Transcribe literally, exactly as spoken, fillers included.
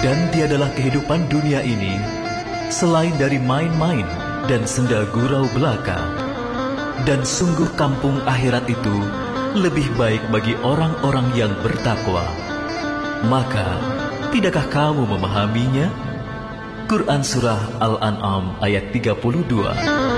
Dan tiadalah kehidupan dunia ini selain dari main-main dan senda gurau belaka. Dan sungguh kampung akhirat itu lebih baik bagi orang-orang yang bertakwa. Maka, tidakkah kamu memahaminya? Quran Surah Al-An'am ayat tiga puluh dua.